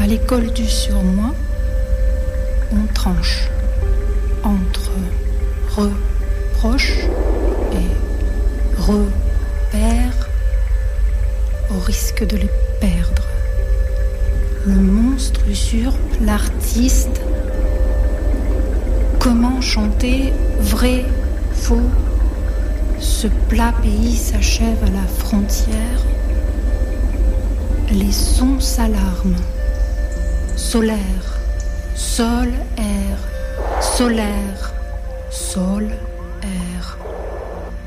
l'école du surmoi, on tranche entre reproche et repère au risque de les perdre. Le monstre usurpe l'artiste. Comment chanter vrai, faux? Ce plat pays s'achève à la frontière. Les sons s'alarment. Solaire, sol, air, solaire, sol, air.